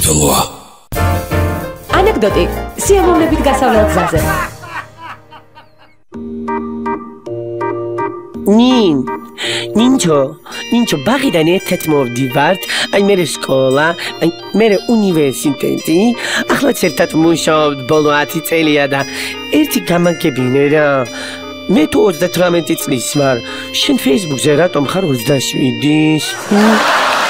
საქართველოა. ანეკდოტი სიამოვნებით გასავლელ გზაზე. ნინჩო, ბაღიდან ერთად მოვდივართ, აი მე სკოლა, აი მე უნივერსიტეტი, ახლაც ერთად მუშაობთ ბოლო 10 წელია და ერთი გამაგებინე რა. მე თუ 38 წლის ვარ, შენ Facebook-ზე რატომ ხარ 27-ის?